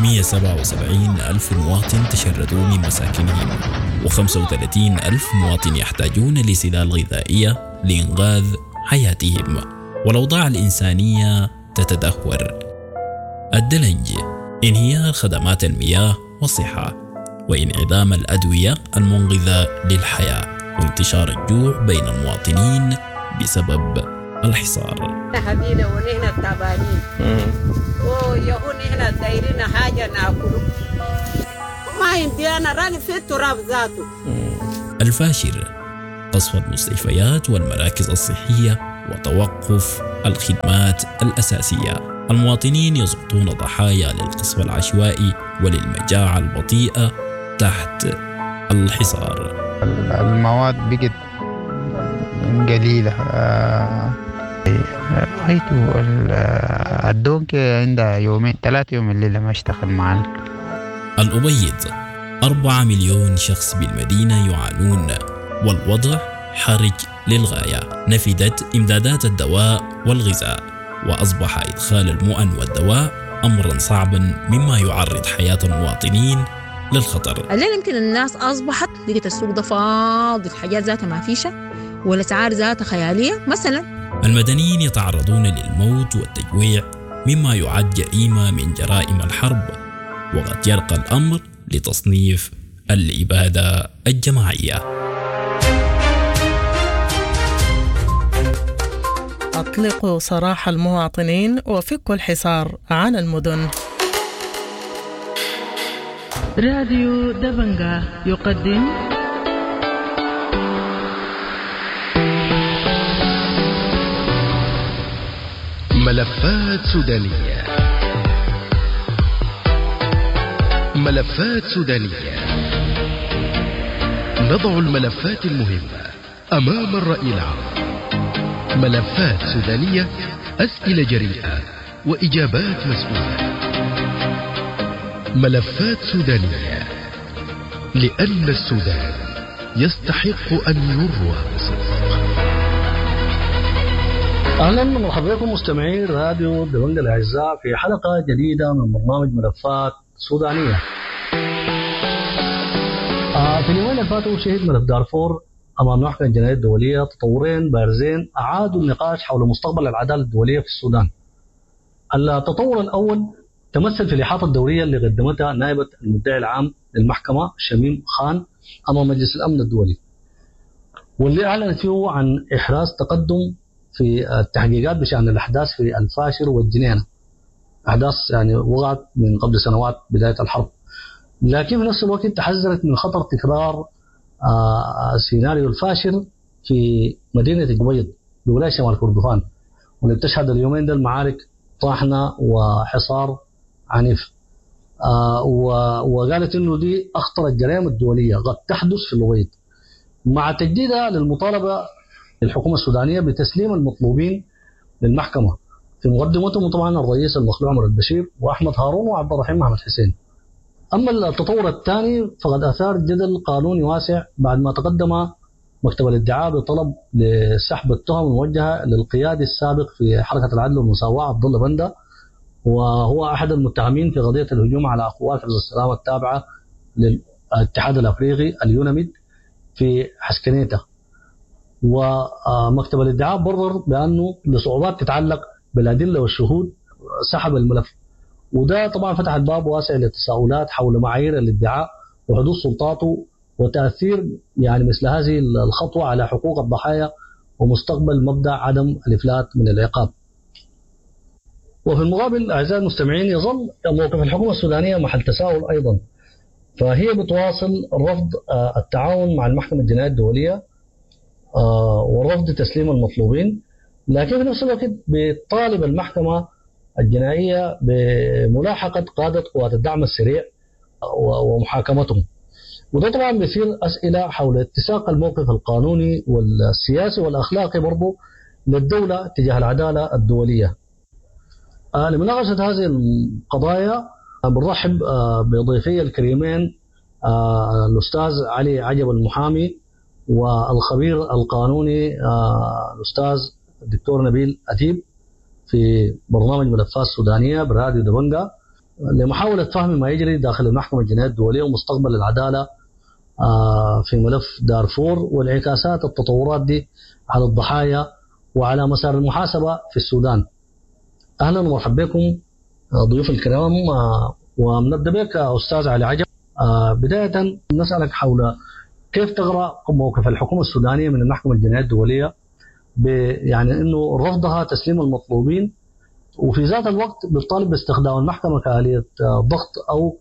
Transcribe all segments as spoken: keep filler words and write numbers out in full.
مئة وسبعة وسبعين ألف مواطن تشردوا من مساكنهم، وخمسة وثلاثين ألف مواطن يحتاجون لسلال غذائية لإنقاذ حياتهم، والأوضاع الإنسانية تتدهور. الدلج، انهيار خدمات المياه والصحة، وانعدام الأدوية المنقذة للحياة، وانتشار الجوع بين المواطنين بسبب الحصار. هدينا ونحن تعبانين ويهون هنا دايرين حاجة ناكله ما عندي أنا راني في التراب ذاته. الفاشر، قصف المستشفيات والمراكز الصحية وتوقف الخدمات الأساسية. المواطنين يسقطون ضحايا للقصف العشوائي وللمجاعة البطيئة تحت الحصار. المواد بقت قليلة. رأيته الدونك عندها يومين ثلاثة يوم الليلة ما اشتغل معنا. الأبيض، أربعة مليون شخص بالمدينة يعانون، والوضع حرج للغاية. نفدت إمدادات الدواء والغذاء، وأصبح إدخال المؤن والدواء أمرا صعبا مما يعرض حياة المواطنين للخطر. الليل يمكن الناس أصبحت لقيت السوق ده فاضي، الحاجات ذاتها ما فيشة والأسعار ذاتها خيالية. مثلا المدنيين يتعرضون للموت والتجويع مما يعد جريمة من جرائم الحرب، وقد يرقى الأمر لتصنيف الإبادة الجماعية. أطلقوا سراح المواطنين وفكوا الحصار عن المدن. راديو دبنجا يقدم ملفات سودانية. ملفات سودانية، نضع الملفات المهمة أمام الرأي العام. ملفات سودانية، أسئلة جريئة وإجابات مسؤولة. ملفات سودانية، لأن السودان يستحق أن يروى بصدق. أهلا ومرحبا بكم مستمعين راديو دبنجا الأعزاء في حلقة جديدة من برنامج ملفات سودانية. آه في اليومين اللي فاتوا شهد ملف دارفور أمام المحكمة الجنائية الدولية تطورين بارزين أعادوا النقاش حول مستقبل العدالة الدولية في السودان. التطور الأول تمثل في الإحاطة الدورية اللي قدمتها نائبة المدعي العام للمحكمة شميم خان أمام مجلس الأمن الدولي، واللي أعلنت فيه عن إحراز تقدم في التحقيقات بشأن الأحداث في الفاشر والجنينة، أحداث يعني وقعت من قبل سنوات بداية الحرب، لكن في نفس الوقت تحذرت من خطر تكرار آه سيناريو الفاشر في مدينة الأبيض بولاية شمال كردفان، واللي بتشهد اليومين ده المعارك طاحنة وحصار عنيف. آه وقالت إنه دي أخطر الجرائم الدولية قد تحدث في الأبيض، مع تجديدها للمطالبة الحكومة السودانية بتسليم المطلوبين للمحكمة، في مقدمتهم طبعا الرئيس المخلوع عمر البشير وأحمد هارون وعبد الرحيم محمد حسين. أما التطور الثاني فقد أثار جدل قانوني واسع بعد ما تقدم مكتب الادعاء بطلب لسحب التهم الموجهة للقيادي السابق في حركة العدل والمساواة عبد الله بندا، وهو أحد المتهمين في قضية الهجوم على قوات حفظ السلامة التابعة للاتحاد الأفريقي اليونميد في حسكنيته. ومكتب الادعاء برر بأنه لصعوبات تتعلق بالأدلة والشهود سحب الملف، وده طبعا فتح الباب واسع للتساؤلات حول معايير الادعاء وحدود سلطاته وتأثير يعني مثل هذه الخطوة على حقوق الضحايا ومستقبل مبدأ عدم الإفلات من العقاب. وفي المقابل أعزائي المستمعين يظل موقف الحكومة السودانية محل تساؤل أيضا، فهي بتواصل رفض التعاون مع المحكمة الجنائية الدولية ورفض تسليم المطلوبين، لكن في نفس الوقت بتطالب المحكمة الجنائية بملاحقة قادة قوات الدعم السريع ومحاكمتهم. وده طبعا بيصير أسئلة حول اتساق الموقف القانوني والسياسي والأخلاقي برضو للدولة تجاه العدالة الدولية. آه لمناقشة هذه القضايا آه بنرحب آه بضيفي الكريمين آه الأستاذ علي عجب المحامي والخبير القانوني آه الأستاذ الدكتور نبيل أتيب في برنامج ملفات سودانية براديو دبنجا. لمحاولة فهم ما يجري داخل المحكمة الجنائية الدولية ومستقبل العدالة في ملف دارفور وانعكاسات التطورات دي على الضحايا وعلى مسار المحاسبة في السودان. أهلا ومرحبا بكم ضيوف الكرام، ونبدأ بك أستاذ علي عجب. بداية نسألك حول كيف تقرأ موقف الحكومة السودانية من المحكمة الجنائية الدولية، يعني أنه رفضها تسليم المطلوبين، وفي ذات الوقت بتطالب باستخدام المحكمة كآلية ضغط أو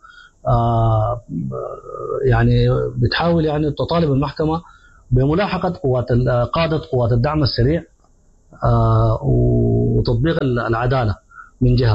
يعني بتحاول يعني تطالب المحكمة بملاحقة قوات قادة قوات الدعم السريع وتطبيق العدالة من جهة.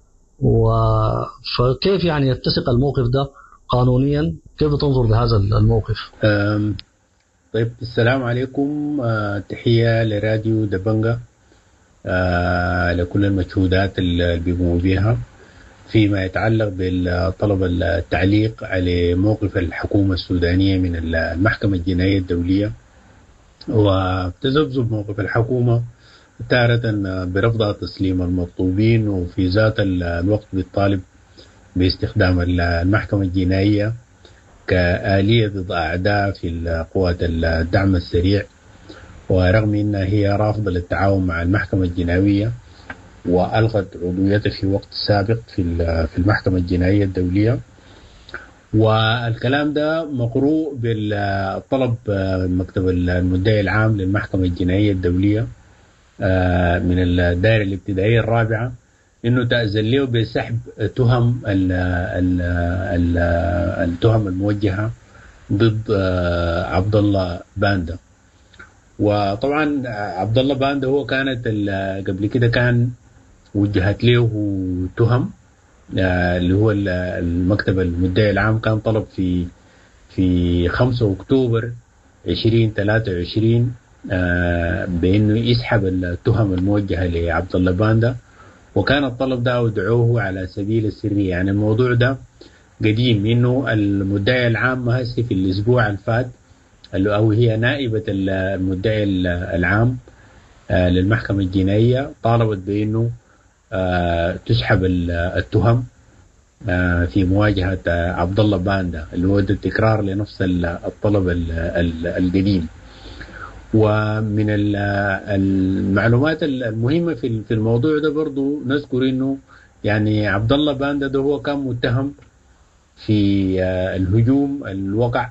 فكيف يعني يتسق الموقف ده قانونيا؟ كيف تنظر لهذا الموقف؟ طيب، السلام عليكم. تحية لراديو دبنجة لكل المجهودات اللي بيقوموا بها فيما يتعلق بالطلب التعليق على موقف الحكومة السودانية من المحكمة الجنائية الدولية، وتذبذب موقف الحكومة تارة برفضها تسليم المطلوبين، وفي ذات الوقت بالطالب باستخدام المحكمة الجنائية كآلية ضد أعداء في قوات الدعم السريع، ورغم أنها هي رافضة للتعاون مع المحكمة الجنائية وألغت عضويتها في وقت سابق في في المحكمة الجنائية الدولية. والكلام ده مقروء بالطلب مكتب المدعي العام للمحكمة الجنائية الدولية من الدائرة الابتدائية الرابعة إنه تأذن له بسحب تهم التهم الموجهة ضد عبد الله باندا. وطبعا عبد الله باندا هو كانت قبل كده كان وجهت له تهم اللي هو المكتب المدعي العام كان طلب في في خمسة أكتوبر عشرين ثلاثة وعشرين بأنه يسحب التهم الموجهة لعبد الله باندا، وكان الطلب ده ودعوه على سبيل السرية. يعني الموضوع ده قديم، إنه المدعي العام هسه في الأسبوع الفات أو هي نائبة المدعي العام للمحكمة الجنائية طالبت بأنه تسحب التهم في مواجهة عبد الله باندا، اللي هو تكرار لنفس الطلب القديم. ومن المعلومات المهمة في الموضوع ده برضو نذكر إنه يعني عبد الله باندا ده هو كان متهم في الهجوم الوقع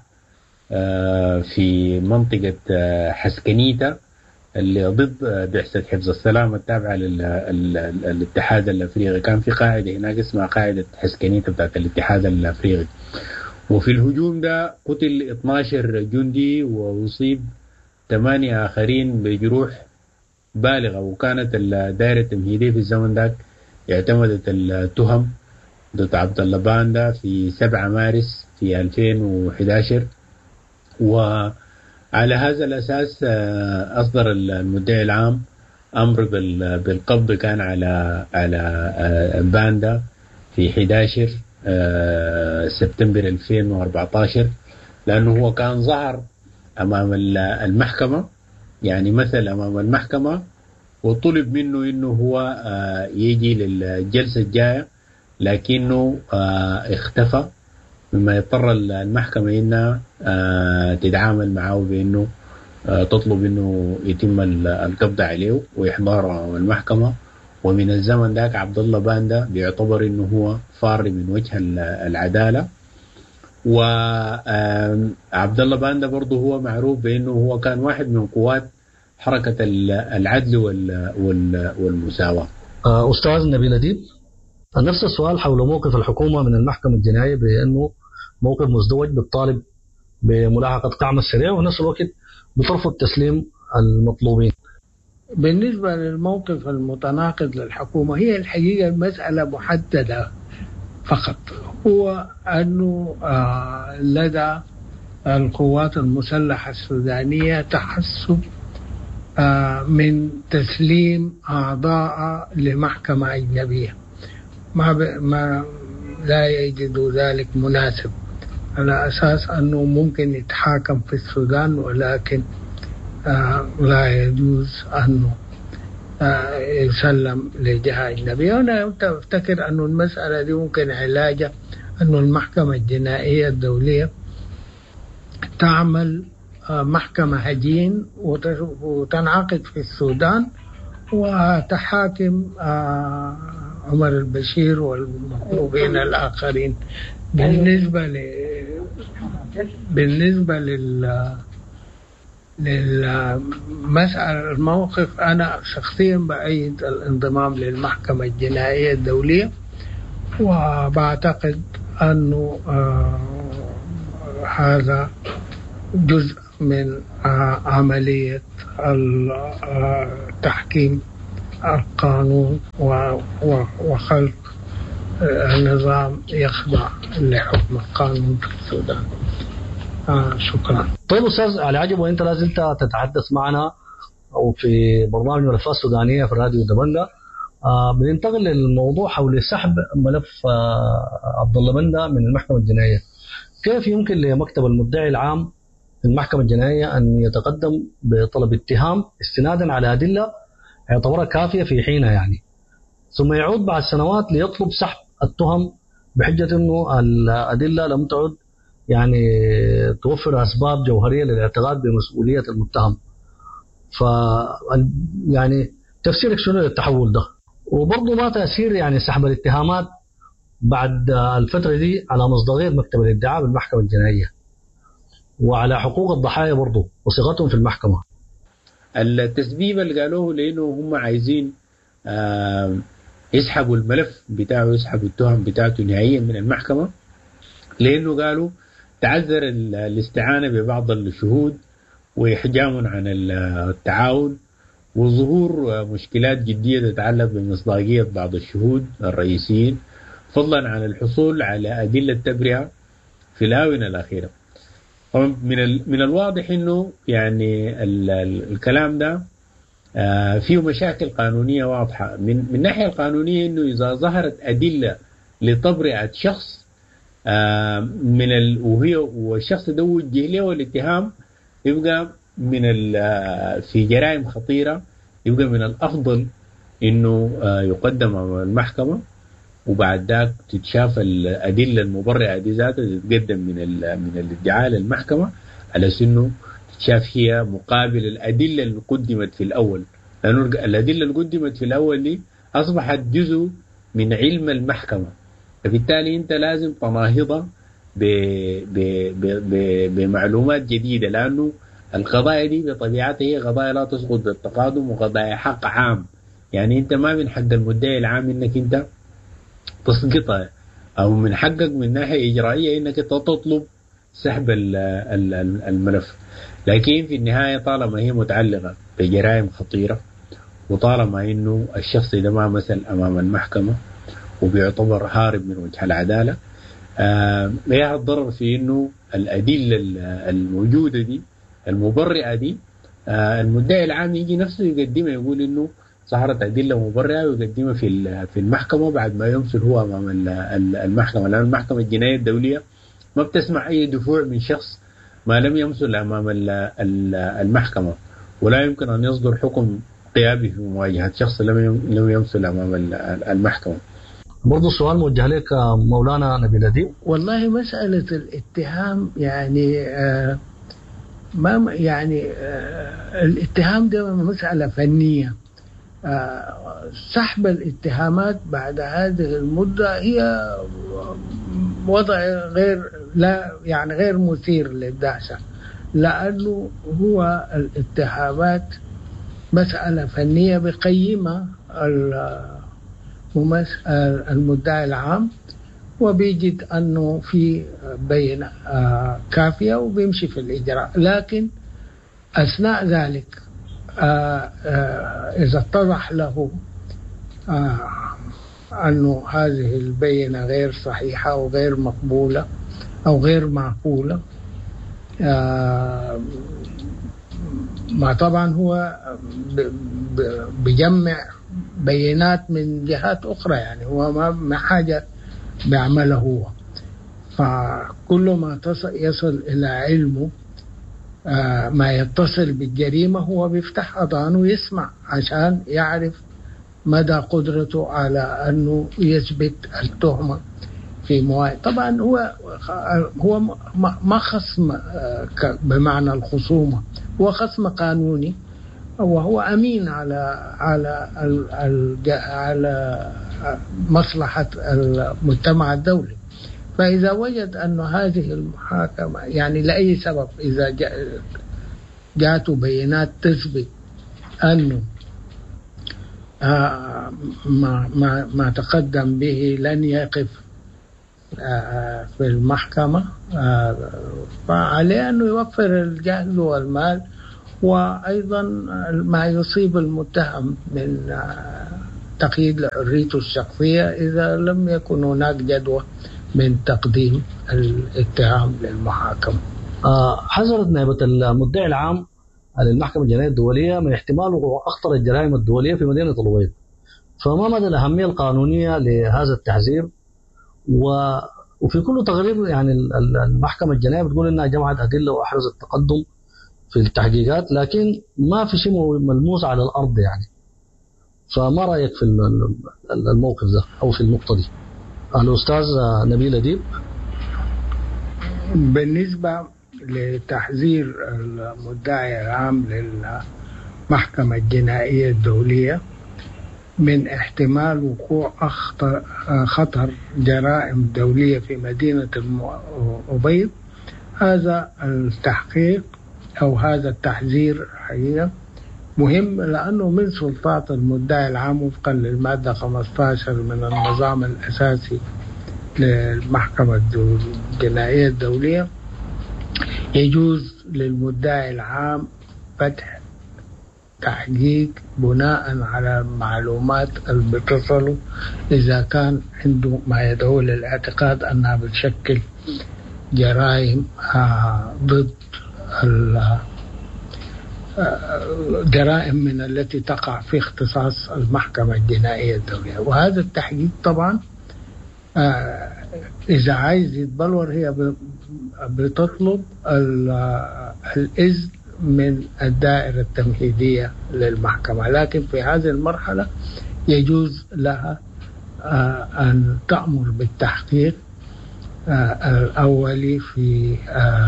في منطقة حسكنيتا اللي ضد بعثة حفظ السلام التابعة للاتحاد الأفريقي. كان في قاعدة هناك اسمها قاعدة حسكنيتا بتاعت الاتحاد الأفريقي، وفي الهجوم ده قتل اثناشر جندي وأصيب ثمانية آخرين بجروح بالغة. وكانت الدائرة التمهيدية في الزمن ذاك اعتمدت التهم ضد عبد الله باندا في سبعة مارس في ألفين وأحد عشر، وعلى هذا الأساس أصدر المدعي العام أمر بالقبض كان على على باندا في أحد عشر سبتمبر ألفين وأربعة عشر، لأنه هو كان ظهر أمام المحكمة، يعني مثل أمام المحكمة، وطلب منه إنه هو يجي للجلسة الجاية، لكنه اختفى، مما يضطر المحكمة إنها تتعامل معه بأنه تطلب إنه يتم القبض عليه وإحضاره المحكمة. ومن الزمن ذاك عبد الله باندا بيعتبر إنه هو فار من وجه العدالة. وعبد الله باندا برضه هو معروف بأنه هو كان واحد من قوات حركة العدل والمساواة. أستاذ نبيل أديب، نفس السؤال حول موقف الحكومة من المحكمة الجنائية بأنه موقف مزدوج بالطالب بملاحقة قعم السريع ونفس الوقت بترفض تسليم المطلوبين. بالنسبة للموقف المتناقض للحكومة، هي الحقيقة المسألة محددة فقط، هو أنه لدى القوات المسلحة السودانية تحسب من تسليم أعضاء لمحكمة أجنبية، ما, ما لا يجد ذلك مناسب، على أساس أنه ممكن يتحاكم في السودان، ولكن لا يجوز أنه يسلم لجهة أجنبية. وأنا أفتكر أن المسألة دي ممكن علاجها أن المحكمة الجنائية الدولية تعمل محكمة هجين وتنعقد في السودان وتحاكم عمر البشير والمطلوبين الآخرين. بالنسبة ل بالنسبة لل للمسألة الموقف، أنا شخصيا بأيد الانضمام للمحكمة الجنائية الدولية، وبعتقد أنه آه هذا جزء من آه عملية تحكيم القانون وخلق النظام يخضع لحكم القانون في السودان. آه شكرا. طيب أستاذ علي عجب، وأنت لازلت تتحدث معنا أو في برنامج ملفات سودانية في الراديو دبنجة، آه بننتقل للموضوع حول سحب ملف آه عبد الله بندة من المحكمة الجنائية. كيف يمكن لمكتب المدعي العام في المحكمة الجنائية أن يتقدم بطلب اتهام استنادا على أدلة يعتبرها كافية في حينها يعني، ثم يعود بعد سنوات ليطلب سحب التهم بحجة أنه الأدلة لم تعد يعني توفر أسباب جوهرية للاعتقاد بمسؤولية المتهم؟ ف يعني تفسيرك شنو للتحول ده؟ وبرضه ما تأثير يعني سحب الاتهامات بعد الفترة دي على مصداقية مكتب الادعاء بالمحكمة الجنائية وعلى حقوق الضحايا برضه وصيغتهم في المحكمة؟ التسبيب اللي قالوه لأنه هم عايزين آه يسحبوا الملف بتاعه، يسحبوا التهم بتاعته نهائيا من المحكمة، لأنه قالوا تعذر الاستعانة ببعض الشهود وإحجام عن التعاون وظهور مشكلات جدية تتعلق بمصداقية بعض الشهود الرئيسيين، فضلا عن الحصول على أدلة تبرئة في الآونة الأخيرة. من من الواضح إنه يعني ال ال الكلام ده فيه مشاكل قانونية واضحة. من من الناحية القانونية إنه إذا ظهرت أدلة لتبرئة شخص من ال وهي والشخص ده وجه له الاتهام، يبقى من في جرائم خطيرة، يبقى من الأفضل إنه يقدم أمام المحكمة وبعد ذاك تتشاف الأدلة المبرئة دي ذاتها تتقدم من من الادعاء للمحكمة على سنه تتشاف هي مقابل الأدلة اللي قدمت في الأول، لأنه الأدلة اللي قدمت في الأول دي أصبحت جزء من علم المحكمة، فبالتالي أنت لازم تناهضها بمعلومات جديدة، لأنه القضايا دي بطبيعتها هي قضايا لا تسقط بالتقادم وقضايا حق عام. يعني أنت ما من حق المدعي العام إنك أنت تسقطها، أو من حقك من ناحية إجرائية إنك تطلب سحب الملف. لكن في النهاية طالما هي متعلقة بجرائم خطيرة، وطالما إنه الشخص ده ما مثل أمام المحكمة وبيعتبر هارب من وجه العدالة، آه لا الضرر في إنه الأدلة الموجودة دي المبرئة دي آه المدعي العام يجي نفسه يقدمها، يقول إنه ظهرت أدلة مبرئة ويقدمها في في المحكمة بعد ما يمثل هو أمام المحكمة، لأن المحكمة الجنائية الدولية ما بتسمع أي دفوع من شخص ما لم يمثل أمام المحكمة، ولا يمكن أن يصدر حكم قيابي في مواجهة شخص لم لم يمثل أمام المحكمة. برضو السؤال موجه لك مولانا نبيل أديب. والله مسألة الاتهام يعني آه ما يعني آه الاتهام ده مسألة فنية. آه سحب الاتهامات بعد هذه المدة هي وضع غير لا يعني غير مثير للدهشة، لأنه هو الاتهامات مسألة فنية بقيمة المدعي العام وبيجد أنه في بينة كافية وبيمشي في الإجراء، لكن أثناء ذلك إذا اتضح له أنه هذه البينة غير صحيحة وغير مقبولة أو غير معقولة، ما طبعا هو بجمع بيانات من جهات أخرى، يعني هو ما حاجة بيعمله هو، فكل ما يصل إلى علمه ما يتصل بالجريمة هو بيفتح أذانه ويسمع عشان يعرف مدى قدرته على أنه يثبت التهمة في مواعيد. طبعا هو هو ما خصم بمعنى الخصومة، هو خصم قانوني وهو أمين على على على مصلحة المجتمع الدولي. فإذا وجد أن هذه المحاكمة يعني لأي سبب إذا جاءته بيانات تثبت أنه ما ما ما تقدم به لن يقف في المحكمة، فعليه أنه يوفر الجهد والمال وأيضا ما يصيب المتهم من تقييد لحريته الشخصية إذا لم يكن هناك جدوى من تقديم الاتهام للمحاكمة. حذرت نائبة المدعي العام للمحكمة الجنائية الدولية من احتمال وقوع أخطر الجرائم الدولية في مدينة الأبيض، فما مدى الأهمية القانونية لهذا التحذير؟ وفي كل تقرير يعني المحكمة الجنائية بتقول إنها جمعت أدلة وأحرزت تقدم في التحقيقات، لكن ما في شيء ملموس على الأرض يعني. فما رأيك في الموقف ده أو في النقطة دي الأستاذ نبيل أديب؟ بالنسبة لتحذير المدعي العام للمحكمة الجنائية الدولية من احتمال وقوع أخطر خطر جرائم دولية في مدينة الأبيض، هذا التحقيق أو هذا التحذير حقيقة مهم، لأنه من سلطات المدعي العام وفقا للمادة خمسة عشر من النظام الأساسي للمحكمة الجنائية الدولية يجوز للمدعي العام فتح تحقيق بناء على معلومات اللي بتصله إذا كان عنده ما يدعو للاعتقاد أنها بتشكل جرائم ضد جرائم من التي تقع في اختصاص المحكمة الجنائية الدولية. وهذا التحقيق طبعا إذا عايز يتبلور هي بتطلب الإذن من الدائرة التمهيدية للمحكمة، لكن في هذه المرحلة يجوز لها أن تأمر بالتحقيق الأولي في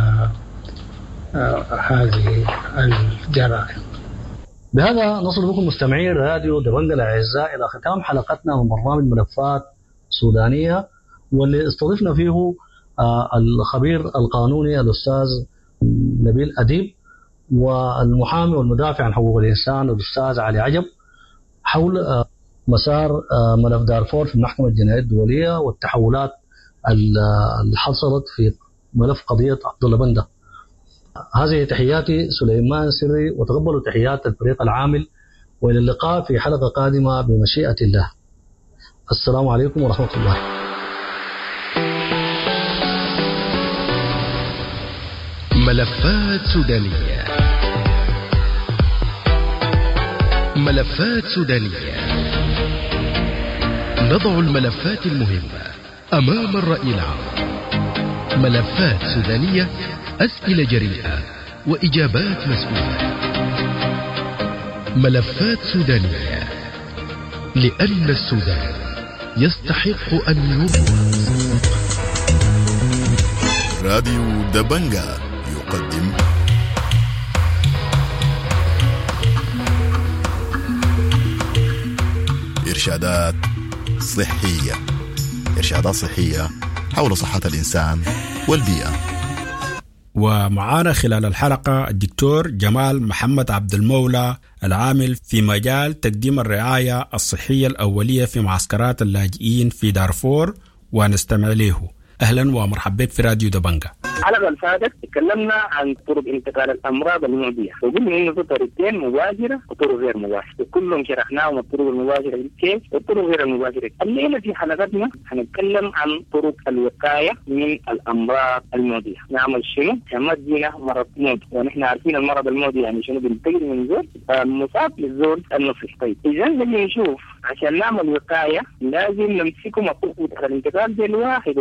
هذه الجرائم. بهذا نصل بكم مستمعي راديو دبنجة الأعزاء إلى ختام حلقتنا من برنامج ملفات سودانية، واللي استضفنا فيه الخبير القانوني الأستاذ نبيل أديب والمحامي والمدافع عن حقوق الإنسان الأستاذ علي عجب حول مسار ملف دارفور في المحكمة الجنائية الدولية والتحولات اللي حصلت في ملف قضية عبد الله بندة. هذه تحياتي سليمان سري، وتقبلوا تحيات الفريق العامل، وإلى اللقاء في حلقة قادمة بمشيئة الله. السلام عليكم ورحمة الله. ملفات سودانية. ملفات سودانية. نضع الملفات المهمة أمام الرأي العام. ملفات سودانية، أسئلة جريئة وإجابات مسؤولة. ملفات سودانية، لأن السودان يستحق أن يروى. راديو دبنجة يقدم إرشادات صحية. إرشادات صحية حول صحة الإنسان والبيئة. ومعانا خلال الحلقة الدكتور جمال محمد عبد المولى، العامل في مجال تقديم الرعاية الصحية الأولية في معسكرات اللاجئين في دارفور، ونستمع له. أهلا ومرحبا بك في راديو دبنجة. الحلقة اللي فاتت تكلمنا عن طرق انتقال الأمراض المعدية، وقلنا إنه في طريقتين مباشرة وطرق غير مباشرة، وكلهم شرحناهم الطرق المباشرة كيف والطرق غير المباشرة. الليلة في حلقتنا هنتكلم عن طرق الوقاية من الأمراض المعدية. نعمل شنو؟ تمدينا مرض موت، ونحن عارفين المرض المعدي يعني شنو، بنتقل من زول المصاب للزول المصيب. طيب إذا نجي نشوف عشان نعمل وقاية لازم نمسكهم الطرق بتاع الانتقال دي الواحد واحد،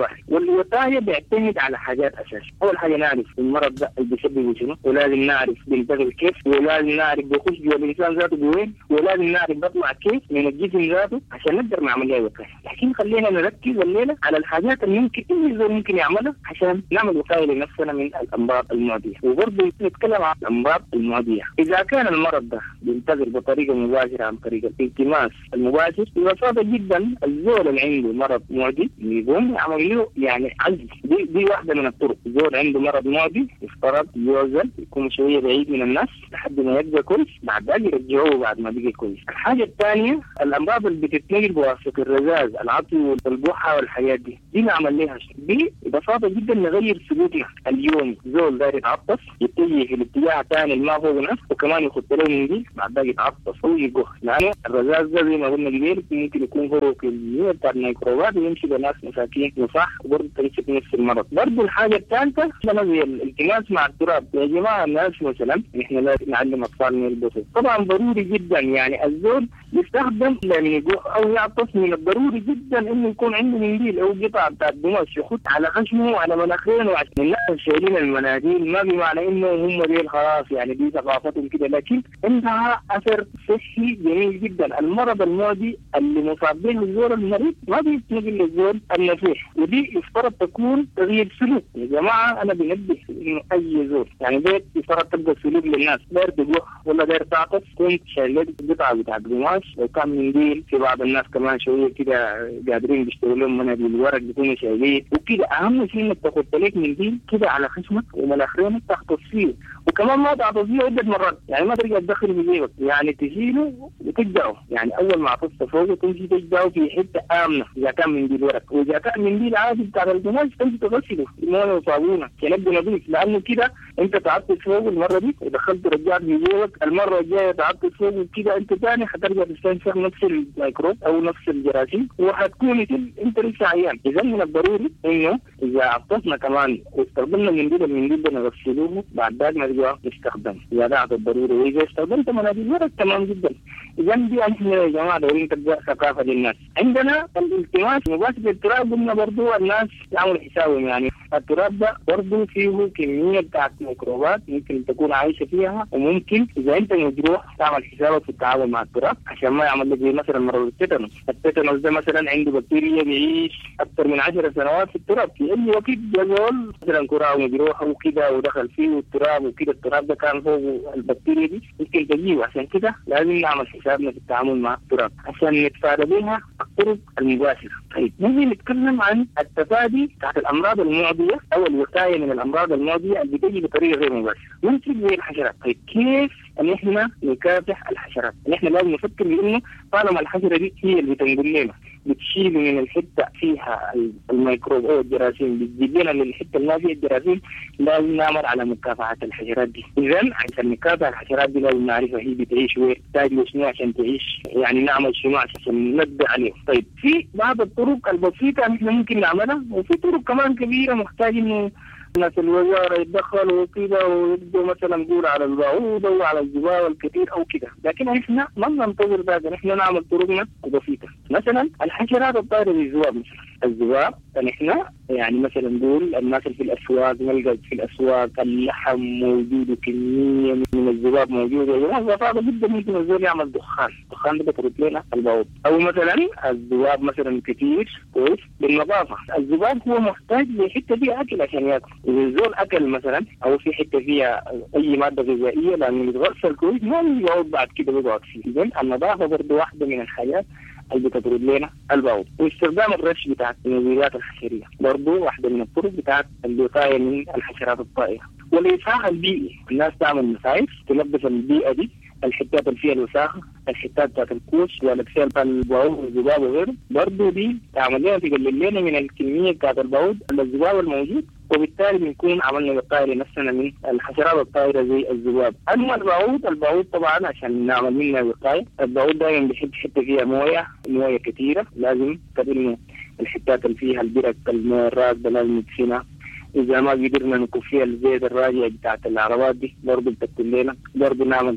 الوقاية بيعتمد على حاجات أساسية. أول حاجة نعرف المرض ده اللي بيسببه شنو، ولازم نعرف بينتقل كيف، ولازم نعرف بيخش جوا الإنسان ذاته بوين، ولازم نعرف بيطلع كيف من الجسم ذاته عشان نقدر نعمل لها وقاية. لكن خلينا نركز الليلة على الحاجات اللي ممكن أي زول ممكن يعملها عشان نعمل وقاية لنفسنا من الأمراض المعدية. وبرضه نتكلم عن الأمراض المعدية. إذا كان المرض ده بينتقل بطريقة مباشرة عن طريق الالتماس المباشر، ببساطة جدا الزول اللي عنده مرض معدي يقوم يعمل له يعني عزل. دي دي واحدة من الطرق. زول عنده مرض معدي يفترض يعزل، يكون شوية بعيد من الناس لحد ما يبقى كويس، بعد ذلك يرجعوه بعد ما بقى كويس. الحاجة الثانية الأمراض اللي بتتنقل بواسطة الرذاذ، العطي والبحة والحاجات دي، دي نعمل لها شيء. دي ببساطة جدا نغير سلوكنا اليومي. زول داير يتعطس يتجه في الاتجاه الثاني اللي ما فوق نفسه، وكمان يخط له من دي بعد ذلك يتعطس ويقه، لأنه الرذاذ ده زي ما قلنا قبل ممكن يكون هو كمية بتاع الميكروبات ويمشي لناس مساكين وصح، وبرضه تمسك نفس المرض. برضه الحاجة الثالثة لما زي الالتماس مع التراب. يا جماعة الناس مثلا نحن لا نعلم أطفالنا يلبسوا، طبعا ضروري جدا يعني الزول يستخدم لأن يقه أو يعطس، من الضروري جدا إنه يكون عنده منديل أو قطعة بتاع القماش يخط على خشمه وعلى مناخيره. وعشان الناس شايلين المناديل ما بمعنى إنه هم دي خلاص يعني دي ثقافتهم كده، لكن عندها أثر صحي جميل جدا. المرض المعدي اللي مصاب به الزول المريض ما بيتنقل للزول النزيح، ودي يفترض تكون تغيير سلوك. يا جماعة أنا بنبه إنه أي زول يعني بيت يفترض تبقى سلوك للناس، داير تقوه ولا داير تعطس كنت شايل قطعة بتاع قماش، لو كان منديل في بعض الناس كمان شوية كده قادرين بيشتغلوا لهم مناديل الورق بيكونوا شايلين وكده. أهم شيء إنك تاخد لك منديل كده على خشمك ومناخيرك تغطس فيه، وكمان ما تعطس فيه عدة مرات، يعني ما ترجع تدخل في جيبك، يعني تشيله وتجدعه. يعني أول ما عطست فوقه تمشي تجدعه في حتة آمنة إذا كان منديل ورق، وإذا كان منديل عادي بتاع القماش تمشي تغسله بمويه وصابونة يبقى نظيف، لأنه كده أنت تعطس فوقه المرة دي ودخلت رجعت في جيبك، المرة الجاية تعطس فوقه كده أنت ثاني حترجع تستنشق نفس الميكروب أو نفس الجراثيم وحتكون أنت لسه عيان. إذا من الضروري إنه إذا عطسنا كمان واستخدمنا منديل، المنديل ده نغسلوه بعد ذلك نرجع نستخدمه إذا ده الضروري. وإذا استخدمت مناديل ورق تمام جدا. إذا دي احنا يا جماعة دايرين تبدأ ثقافة للناس. عندنا الالتماس مباشر التراب، قلنا برضو الناس يعملوا حسابهم، يعني التراب ده برضو فيه كمية بتاعت ميكروبات ممكن تكون عايشة فيها، وممكن إذا أنت مجروح تعمل حسابك في التعامل مع التراب عشان ما يعمل لك زي مثلا مرض التيتانوس. التيتانوس ده مثلا عنده بكتيريا بيعيش أكثر من عشر سنوات في التراب، في أي وقت جزول مثلا كرة مجروحة وكده ودخل فيه التراب وكده، التراب ده كان فوق البكتيريا دي ممكن تجيه. عشان كده لازم نعمل حسابنا في التعامل مع التراب عشان نتفادى بها الطرق المباشرة. طيب نيجي نتكلم عن التفادي بتاعت الأمراض المعدية أو الوقاية من الأمراض المعدية اللي بتجي بطريقة غير مباشرة، ممكن زي الحشرات. طيب كيف ان احنا نكافح الحشرات؟ ان احنا لازم نفكر بانه طالما الحشرة دي هي اللي بتنقل لنا بتشيل من الحتة فيها الميكروب او الجراثيم بتجيب لنا للحتة اللي ما فيها الجراثيم، لازم نعمل على مكافحة الحشرات دي. اذا عشان نكافح الحشرات دي لازم نعرفها هي بتعيش وين، تحتاج شنو عشان تعيش، يعني نعمل شنو عشان نقضي عليه. طيب في بعض الطرق البسيطة احنا ممكن نعملها، وفي طرق كمان كبيرة محتاج انه ناس الوزارة يتدخلوا وكده ويبدوا مثلا نقول على البعوضة وعلى الجبال الكثير أو كده، لكن احنا ما ننتظر ذلك، احنا نعمل طرقنا بسيطة. مثلا الحشرات الطائرة زي الذباب، مثلا الذباب فنحن يعني مثلا نقول الناس اللي في الأسواق نلقى في الأسواق اللحم موجود وكمية من الذباب موجودة، وهذا جدا ممكن الزول يعمل دخان، دخان ده بترد لنا البعوض. أو مثلا الذباب مثلا كثير كويس بالنظافة، الذباب هو محتاج لحتة فيها أكل عشان يأكل. إذا الزول أكل مثلا أو في حتة فيها أي مادة غذائية لأنه يتغسل كويس ما يقعد بعد كده بيقعد فيه. إذن النظافة برضه واحدة من الحاجات اللي بتطرد لنا البعوض. واستخدام الرش بتاعت المبيدات الحشرية برضه واحدة من الطرق بتاعت الوقاية من الحشرات الطائرة. والإصلاح البيئي، الناس تعمل مساعف تنظف البيئة دي، الحتات اللي فيها الوساخة، الحتات بتاعت الكوش والأكسير بتاع البعوض والذباب وغيره، برضه دي تعمل لنا تقلل لنا من الكمية بتاعت البعوض الذباب الموجود، وبالتالي بنكون عملنا وقاية لنفسنا من الحشرات الطائرة زي الذباب. أما البعوض، البعوض طبعا عشان نعمل منها وقاية، البعوض دائما بيحب حتة فيها موية، موية كثيرة، لازم كده الحتات اللي فيها البرك الموية الراكدة لازم ندفنها. إذا ما قدرنا نكون فيها الزيت الراجع بتاعت العربات دي برضه بتكون لنا، برضه نعمل رش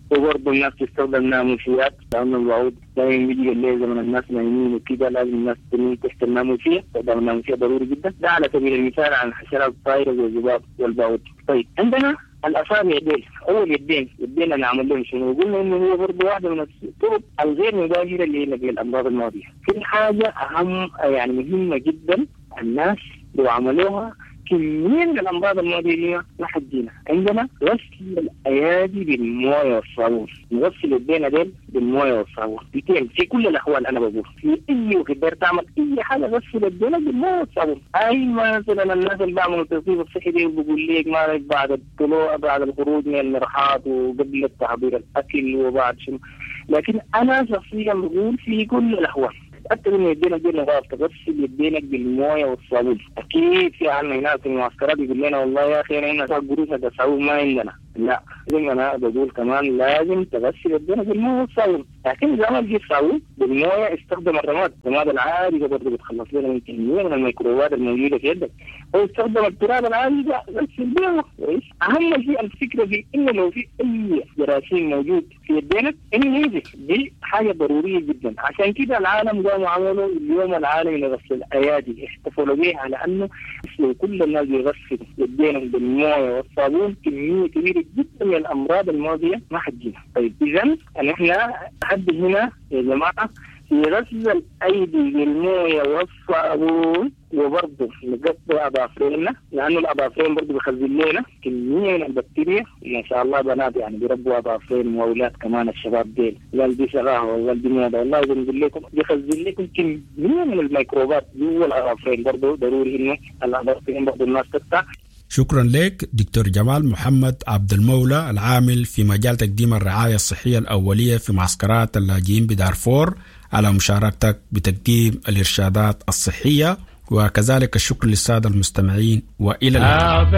وبرضه الناس تستخدم ناموسيات، لأن الوعود دائما بيجي الليل زمن الناس نايمين وكده لازم الناس تنام تحت الناموسية، استخدام الناموسية ضروري جدا. ده على سبيل المثال عن الحشرات الطائرة زي الذباب والبعوض. طيب عندنا الأصابع يدين، أول يدين يدين اللي عمل لهم شنو؟ قلنا إنه هو برضه واحدة من الطرق الغير مباشرة اللي هي الأمراض الماضية. في حاجة أهم يعني مهمة جدا الناس لو عملوها كمية من الأمراض المعدية لحدينا. عندنا غسل الأيادي بالموية والصابون، نغسل يدينا ديل بالموية والصابون بيتين في كل الأحوال. أنا بقول في أي وقت تعمل أي حاجة غسل يدينا بالموية والصابون. أي مثلا الناس اللي بعملوا التوصيف الصحي دي بقول لك ما بعد الطلوع بعد الخروج من المرحاض وقبل تحضير الأكل وبعد شنو، لكن أنا شخصيا بقول في كل الأحوال تأكد إن يدينا دي نظافة، تغسل يدينك بالموية والصابون. أكيد في عنا هناك في المعسكرات يقول لنا والله يا أخي أنا هنا قروش الصابون ما عندنا، لا لازم أنا بقول كمان لازم تغسل يدينا بالموية والصابون. لكن إذا ما جيت صابون بالموية استخدم الرماد، الرماد العادي برضه بتخلص لنا من كمية من الميكروبات الموجودة في يدك، أو استخدم التراب العادي ده غسل بيه كويس. أهم شيء الفكرة في إنه لو في أي جراثيم موجود في يدينك إنه ينزل، دي حاجة ضرورية جدا. عشان كده العالم قاموا عملوا اليوم العالمي لغسل الأيادي، احتفلوا به على أنه كل الناس يغسلوا يدينهم بالموية والصابون كمية كبيرة جدا من الأمراض الماضية ما حجينا. طيب إذن احنا لحد هنا يا جماعة في غسل الأيدي بالموية والصابون، وبرضه نقطع أظافرنا لأنه الأظافرين برضه بيخزن لنا كمية من البكتيريا. ما شاء الله بنات يعني بيربوا أظافرين وأولاد كمان الشباب ديل والدي شغاها والدي موضة، والله بنقول لكم بيخزن لكم كمية من الميكروبات جوا الأظافرين. برضه ضروري إنه الأظافرين برضه الناس تقطع. شكرا لك دكتور جمال محمد عبد المولى العامل في مجال تقديم الرعاية الصحية الأولية في معسكرات اللاجئين بدارفور على مشاركتك بتقديم الإرشادات الصحية، وكذلك الشكر للسادة المستمعين وإلى اللقاء.